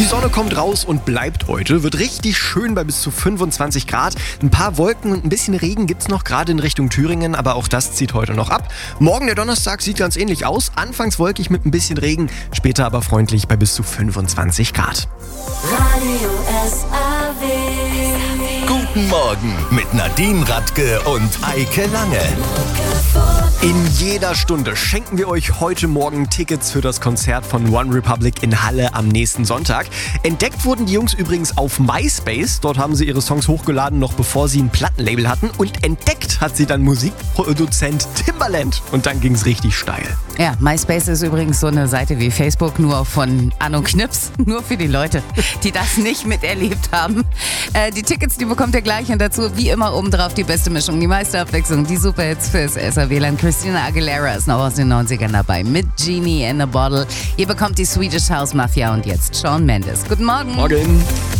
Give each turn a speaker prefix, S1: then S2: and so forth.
S1: Die Sonne kommt raus und bleibt heute. Wird richtig schön bei bis zu 25 Grad. Ein paar Wolken und ein bisschen Regen gibt's noch gerade in Richtung Thüringen, aber auch das zieht heute noch ab. Morgen, der Donnerstag, sieht ganz ähnlich aus. Anfangs wolkig mit ein bisschen Regen, später aber freundlich bei bis zu 25 Grad.
S2: Radio SAW.
S3: Guten Morgen mit Nadine Radke und Eike Lange.
S1: In jeder Stunde schenken wir euch heute Morgen Tickets für das Konzert von One Republic in Halle am nächsten Sonntag. Entdeckt wurden die Jungs übrigens auf MySpace. Dort haben sie ihre Songs hochgeladen, noch bevor sie ein Plattenlabel hatten. Und entdeckt hat sie dann Musikproduzent Timbaland. Und dann ging's richtig steil.
S4: Ja, MySpace ist übrigens so eine Seite wie Facebook, nur von Anno Knips. Nur für die Leute, die das nicht miterlebt haben. Die Tickets, die bekommt ihr gleich. Und dazu wie immer obendrauf die beste Mischung, die meiste Abwechslung, die Superhits fürs SAW-Land. Christina Aguilera ist noch aus den 90ern dabei mit Genie in a Bottle. Ihr bekommt die Swedish House Mafia und jetzt Shawn Mendes. Guten Morgen.
S1: Morgen.